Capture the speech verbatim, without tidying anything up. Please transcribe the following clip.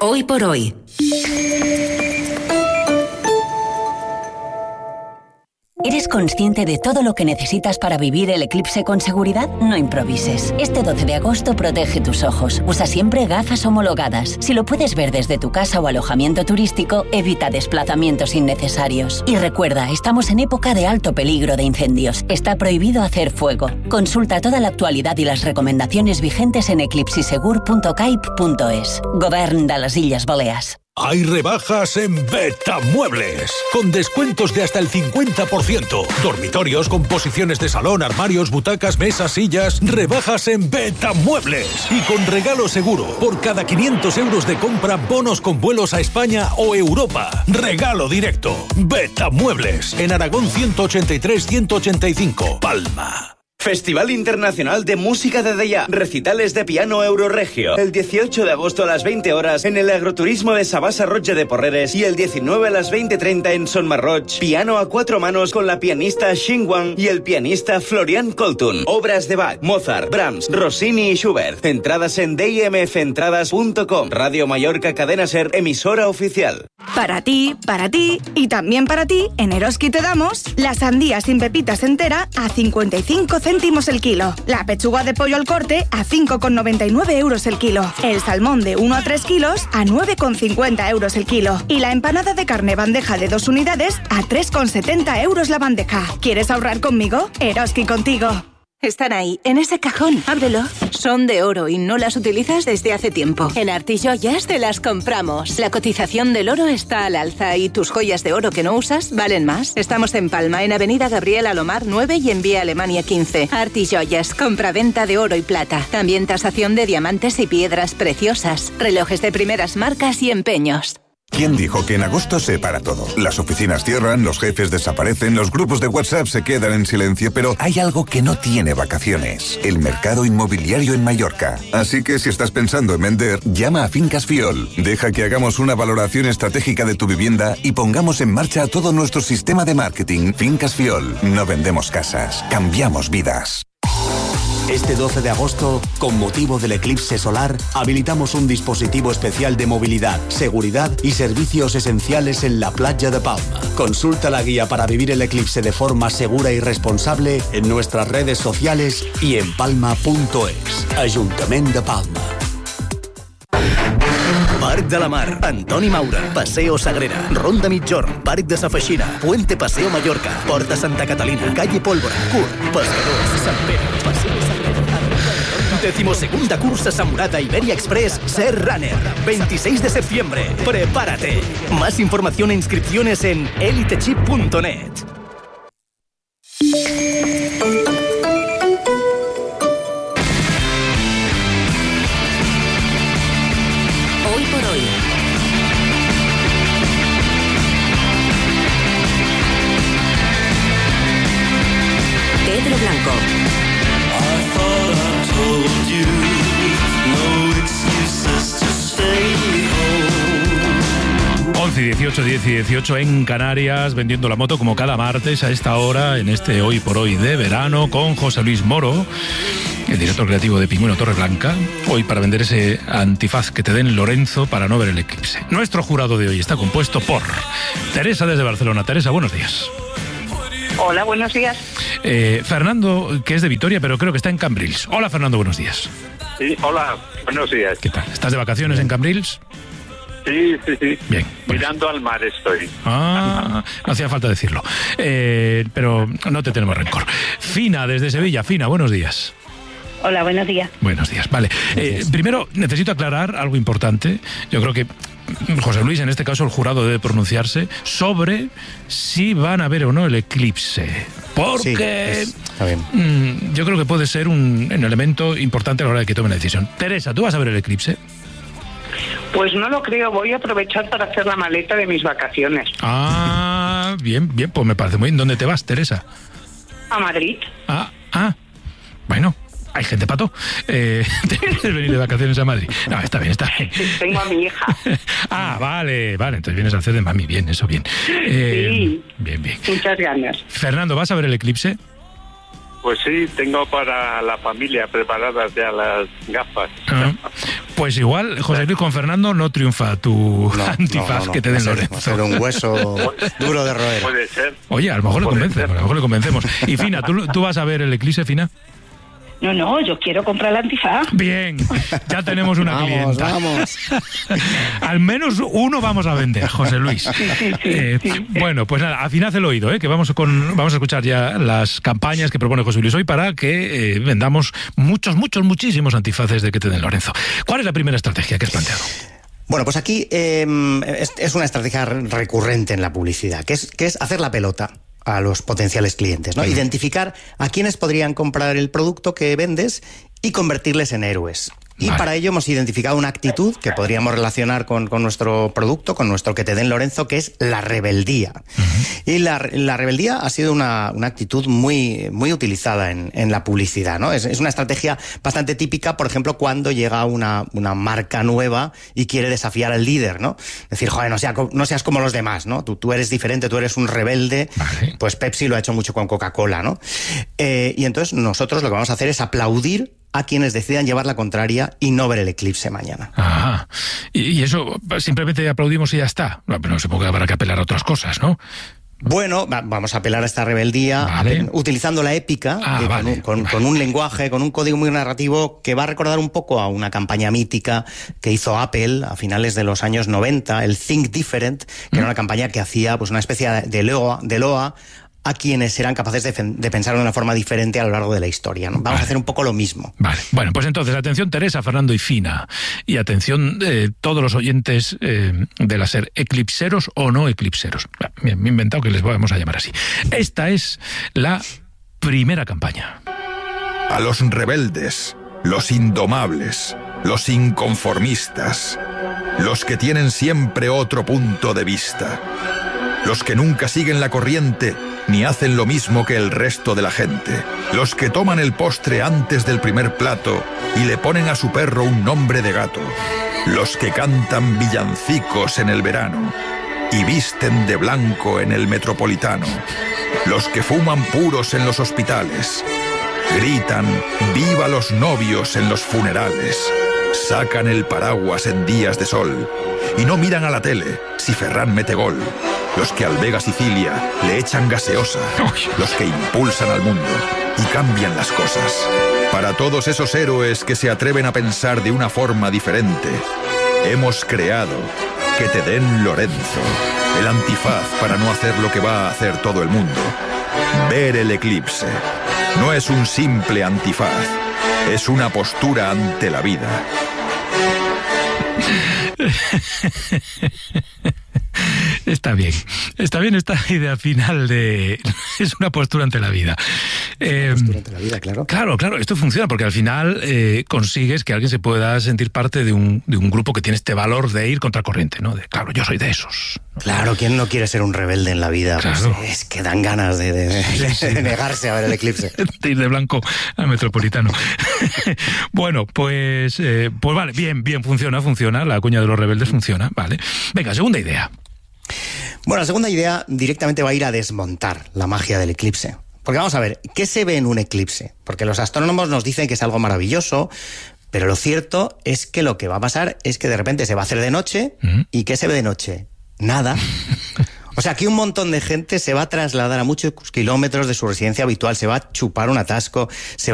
Hoy por hoy. ¿Eres consciente de todo lo que necesitas para vivir el eclipse con seguridad? No improvises. Este doce de agosto protege tus ojos. Usa siempre gafas homologadas. Si lo puedes ver desde tu casa o alojamiento turístico, evita desplazamientos innecesarios. Y recuerda, estamos en época de alto peligro de incendios. Está prohibido hacer fuego. Consulta toda la actualidad y las recomendaciones vigentes en eclipsisegur punto caip punto es. Govern de las Illes Balears. Hay rebajas en Betamuebles, con descuentos de hasta el cincuenta por ciento. Dormitorios con posiciones de salón, armarios, butacas, mesas, sillas. Rebajas en Betamuebles. Y con regalo seguro. Por cada quinientos euros de compra, bonos con vuelos a España o Europa. Regalo directo. Betamuebles. En Aragón ciento ochenta y tres ciento ochenta y cinco. Palma. Festival Internacional de Música de Deià. Recitales de piano Euroregio. El dieciocho de agosto a las veinte horas en el Agroturismo de Sabasa Roig de Porreres y el diecinueve a las veinte treinta en Son Marroig. Piano a cuatro manos con la pianista Xin Wang y el pianista Florian Coltun. Obras de Bach, Mozart, Brahms, Rossini y Schubert. Entradas en d m f entradas punto com. Radio Mallorca Cadena Ser, emisora oficial. Para ti, para ti y también para ti, en Eroski te damos la sandía sin pepitas entera a cincuenta y cinco céntimos el kilo, la pechuga de pollo al corte a cinco con noventa y nueve euros el kilo, el salmón de uno a tres kilos a nueve con cincuenta euros el kilo y la empanada de carne bandeja de dos unidades a tres con setenta euros la bandeja. ¿Quieres ahorrar conmigo? Eroski contigo. Están ahí, en ese cajón. Ábrelo. Son de oro y no las utilizas desde hace tiempo. En Artijoyas te las compramos. La cotización del oro está al alza y tus joyas de oro que no usas valen más. Estamos en Palma, en Avenida Gabriel Alomar nueve y en Vía Alemania quince. Artijoyas, compra-venta de oro y plata. También tasación de diamantes y piedras preciosas. Relojes de primeras marcas y empeños. ¿Quién dijo que en agosto se para todo? Las oficinas cierran, los jefes desaparecen, los grupos de WhatsApp se quedan en silencio, pero hay algo que no tiene vacaciones: el mercado inmobiliario en Mallorca. Así que si estás pensando en vender, llama a Fincas Fiol. Deja que hagamos una valoración estratégica de tu vivienda y pongamos en marcha todo nuestro sistema de marketing. Fincas Fiol. No vendemos casas, cambiamos vidas. Este doce de agosto, con motivo del eclipse solar, habilitamos un dispositivo especial de movilidad, seguridad y servicios esenciales en la playa de Palma. Consulta la guía para vivir el eclipse de forma segura y responsable en nuestras redes sociales y en palma punto es. Ayuntamiento de Palma. Parc de la Mar, Antoni Maura, Paseo Sagrera, Ronda Mitjorn, Parc de Sa Feixina, Puente Paseo Mallorca, Porta Santa Catalina, Calle Pólvora, Curt, Pescadors, Sant Pere, Paseo Sagrera. Decimosegunda cursa Samurata Iberia Express Ser Runner, veintiséis de septiembre. Prepárate. Más información e inscripciones en elitechip punto net. Pedro Blanco. once y dieciocho, diez y dieciocho en Canarias, vendiendo la moto como cada martes a esta hora, en este Hoy por Hoy de verano, con José Luis Moro, el director creativo de Pingüino Torreblanca, hoy para vender ese antifaz que te den Lorenzo para no ver el eclipse. Nuestro jurado de hoy está compuesto por Teresa desde Barcelona. Teresa, buenos días. Hola, buenos días. Eh, Fernando, que es de Vitoria, pero creo que está en Cambrils. Hola, Fernando, buenos días. Sí, hola, buenos días. ¿Qué tal? ¿Estás de vacaciones en Cambrils? Sí, sí, sí. Bien. Pues. Mirando al mar estoy. Ah, no hacía falta decirlo. Eh, pero no te tenemos rencor. Fina, desde Sevilla. Fina, buenos días. Hola, buenos días. Buenos días, vale. Eh, primero, necesito aclarar algo importante. Yo creo que José Luis, en este caso el jurado debe pronunciarse sobre si van a ver o no el eclipse. Porque sí, está bien. Mmm, yo creo que puede ser un, un elemento importante a la hora de que tomen la decisión. Teresa, ¿tú vas a ver el eclipse? Pues no lo creo, voy a aprovechar para hacer la maleta de mis vacaciones. Ah, bien, bien, pues me parece muy bien. ¿Dónde te vas, Teresa? A Madrid. Ah, ah, bueno. Hay gente pato. Eh, ¿Te quieres venir de vacaciones a Madrid? No, está bien, está bien. Tengo a mi hija. Ah, vale, vale. Entonces vienes a hacer de mami. Bien, eso bien. Eh, sí. Bien, bien. Muchas ganas. Fernando, ¿vas a ver el eclipse? Pues sí, tengo para la familia preparadas ya las gafas. Ah, Pues igual, José Luis, con Fernando no triunfa tu no, antifaz no, no, no. que te den Lorenzo. Va a ser un hueso duro de roer. Puede ser. Oye, a lo mejor le Puede convence, ser. a lo mejor le convencemos. Y Fina, ¿tú, ¿tú vas a ver el eclipse, Fina? No, no, yo quiero comprar el antifaz. Bien, ya tenemos una vamos, clienta. Vamos. Al menos uno vamos a vender, José Luis. Sí, sí, sí, Eh, sí. Bueno, pues nada, afinad el oído, ¿eh? que vamos, con, vamos a escuchar ya las campañas que propone José Luis hoy para que eh, vendamos muchos, muchos, muchísimos antifaces de que te den Lorenzo. ¿Cuál es la primera estrategia que has planteado? Bueno, pues aquí eh, es, es una estrategia recurrente en la publicidad, que es, que es hacer la pelota a los potenciales clientes, ¿no? Uh-huh. Identificar a quienes podrían comprar el producto que vendes y convertirles en héroes. Y vale. Para ello hemos identificado una actitud que podríamos relacionar con, con nuestro producto, con nuestro que te den Lorenzo, que es la rebeldía. Uh-huh. Y la, la rebeldía ha sido una, una actitud muy, muy utilizada en, en la publicidad, ¿no? Es, es una estrategia bastante típica, por ejemplo, cuando llega una, una marca nueva y quiere desafiar al líder, ¿no? Decir, joder, no, sea, no seas como los demás, ¿no? Tú, tú eres diferente, tú eres un rebelde. Vale. Pues Pepsi lo ha hecho mucho con Coca-Cola, ¿no? Eh, y entonces nosotros lo que vamos a hacer es aplaudir a quienes decidan llevar la contraria y no ver el eclipse mañana. Ajá. Y, y eso simplemente aplaudimos y ya está. No, pero supongo que habrá que apelar a otras cosas, ¿no? Bueno, va, vamos a apelar a esta rebeldía vale. a, utilizando la épica, ah, eh, vale, con, un, con, vale. con un lenguaje, con un código muy narrativo que va a recordar un poco a una campaña mítica que hizo Apple a finales de los años noventa, el Think Different, que ¿Mm? Era una campaña que hacía pues una especie de loa, de loa a quienes eran capaces de, de pensar de una forma diferente a lo largo de la historia, ¿no? Vamos vale. a hacer un poco lo mismo. Vale. Bueno, pues entonces, atención Teresa, Fernando y Fina. Y atención eh, todos los oyentes eh, de la SER, eclipseros o no eclipseros. Bien, me he inventado que les vamos a llamar así. Esta es la primera campaña. A los rebeldes, los indomables, los inconformistas, los que tienen siempre otro punto de vista, los que nunca siguen la corriente ni hacen lo mismo que el resto de la gente, los que toman el postre antes del primer plato y le ponen a su perro un nombre de gato, los que cantan villancicos en el verano y visten de blanco en el Metropolitano, los que fuman puros en los hospitales, gritan ¡viva los novios en los funerales!, sacan el paraguas en días de sol y no miran a la tele si Ferran mete gol, los que al Vega Sicilia le echan gaseosa, los que impulsan al mundo y cambian las cosas. Para todos esos héroes que se atreven a pensar de una forma diferente, hemos creado que te den Lorenzo, el antifaz para no hacer lo que va a hacer todo el mundo. Ver el eclipse no es un simple antifaz, es una postura ante la vida. Está bien, está bien esta idea final de... es una postura ante la vida. Eh, postura ante la vida, claro. Claro, claro, esto funciona porque al final eh, consigues que alguien se pueda sentir parte de un, de un grupo que tiene este valor de ir contracorriente, ¿no? De, claro, yo soy de esos. Claro, ¿quién no quiere ser un rebelde en la vida? Claro. Pues es que dan ganas de, de, sí, sí. de negarse a ver el eclipse. De ir de blanco al Metropolitano. Bueno, pues, eh, pues vale, bien, bien, funciona, funciona, la cuña de los rebeldes funciona, vale. Venga, segunda idea. Bueno, la segunda idea directamente va a ir a desmontar la magia del eclipse. Porque vamos a ver, ¿qué se ve en un eclipse? Porque los astrónomos nos dicen que es algo maravilloso, pero lo cierto es que lo que va a pasar es que de repente se va a hacer de noche, uh-huh. ¿y qué se ve de noche? Nada. O sea, aquí un montón de gente se va a trasladar a muchos kilómetros de su residencia habitual, se va a chupar un atasco, se va